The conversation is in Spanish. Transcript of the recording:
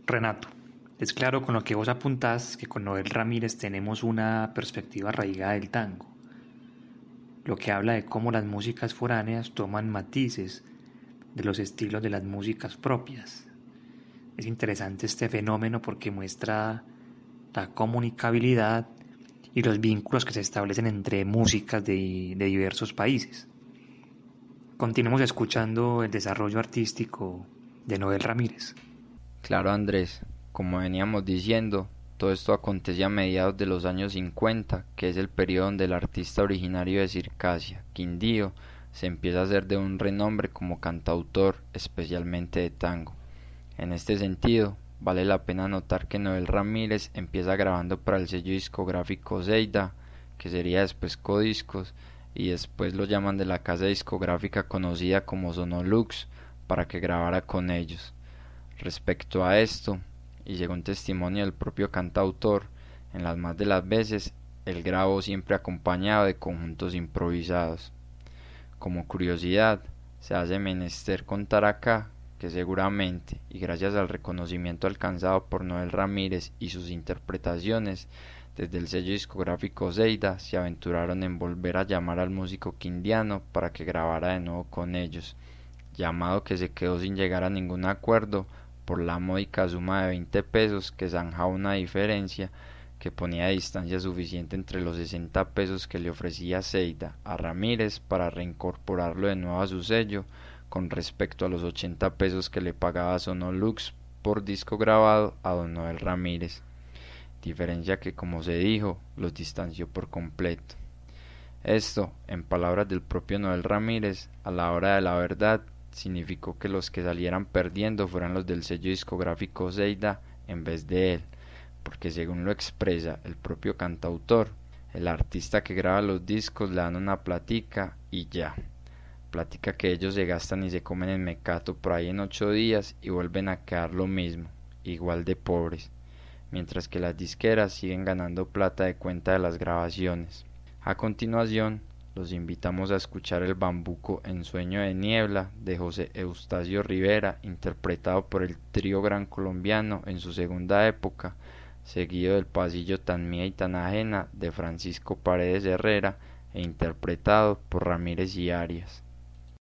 Renato, es claro con lo que vos apuntás que con Noel Ramírez tenemos una perspectiva arraigada del tango, lo que habla de cómo las músicas foráneas toman matices de los estilos de las músicas propias. Es interesante este fenómeno porque muestra la comunicabilidad y los vínculos que se establecen entre músicas de diversos países. Continuemos escuchando el desarrollo artístico de Noel Ramírez. Claro, Andrés, como veníamos diciendo, todo esto acontecía a mediados de los años 50, que es el periodo donde el artista originario de Circasia, Quindío, se empieza a hacer de un renombre como cantautor, especialmente de tango. En este sentido, vale la pena notar que Noel Ramírez empieza grabando para el sello discográfico Zeida, que sería después Codiscos, y después lo llaman de la casa discográfica conocida como Sonolux para que grabara con ellos. Respecto a esto, y según testimonio del propio cantautor, en las más de las veces él grabó siempre acompañado de conjuntos improvisados. Como curiosidad, se hace menester contar acá que seguramente, y gracias al reconocimiento alcanzado por Noel Ramírez y sus interpretaciones, desde el sello discográfico Zeida se aventuraron en volver a llamar al músico quindiano para que grabara de nuevo con ellos, llamado que se quedó sin llegar a ningún acuerdo por la módica suma de 20 pesos que zanjaba una diferencia que ponía distancia suficiente entre los 60 pesos que le ofrecía Zeida a Ramírez para reincorporarlo de nuevo a su sello con respecto a los 80 pesos que le pagaba Sonolux por disco grabado a don Noel Ramírez, diferencia que, como se dijo, los distanció por completo. Esto, en palabras del propio Noel Ramírez, a la hora de la verdad, significó que los que salieran perdiendo fueran los del sello discográfico Zeida en vez de él, porque según lo expresa el propio cantautor, el artista que graba los discos le dan una platica y ya, platica que ellos se gastan y se comen en mecato por ahí en 8 días y vuelven a quedar lo mismo, igual de pobres, mientras que las disqueras siguen ganando plata de cuenta de las grabaciones. A continuación, los invitamos a escuchar el Bambuco en Sueño de Niebla de José Eustacio Rivera, interpretado por el trío Gran Colombiano en su segunda época, seguido del Pasillo tan mía y tan ajena de Francisco Paredes Herrera e interpretado por Ramírez y Arias.